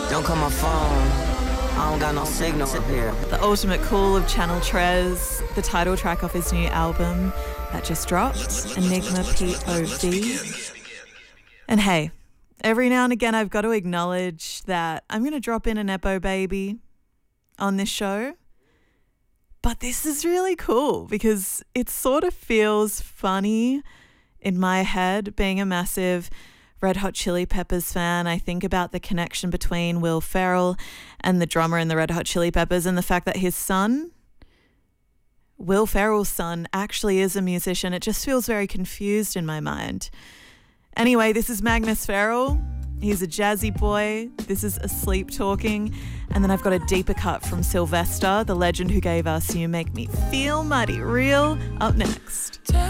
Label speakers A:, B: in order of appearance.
A: Don't call my phone. I don't got no signal up here.
B: The ultimate cool of Channel Trez, the title track off his new album that just dropped, Enigma POV. And hey, every now and again I've got to acknowledge that I'm going to drop in a Nepo baby on this show. But this is really cool because it sort of feels funny in my head. Being a massive Red Hot Chili Peppers fan, I think about the connection between Will Ferrell and the drummer in the Red Hot Chili Peppers, and the fact that his son, Will Ferrell's son, actually is a musician. It just feels very confused in my mind. Anyway, this is Magnus Ferrell. He's a jazzy boy. This is Asleep Talking. And then I've got a deeper cut from Sylvester, the legend who gave us You Make Me Feel Mighty Real, up next.